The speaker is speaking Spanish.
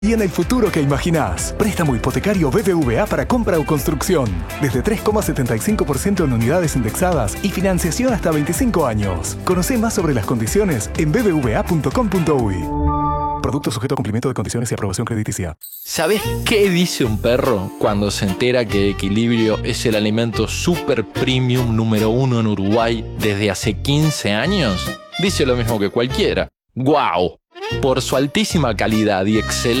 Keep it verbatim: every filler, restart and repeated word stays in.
Y en el futuro que imaginás, préstamo hipotecario B B V A para compra o construcción. Desde tres coma setenta y cinco por ciento en unidades indexadas y financiación hasta veinticinco años. Conocé más sobre las condiciones en b b v a punto com punto u y. Producto sujeto a cumplimiento de condiciones y aprobación crediticia. ¿Sabés qué dice un perro cuando se entera que Equilibrio es el alimento super premium número uno en Uruguay desde hace quince años? Dice lo mismo que cualquiera. ¡Guau! Por su altísima calidad y excelente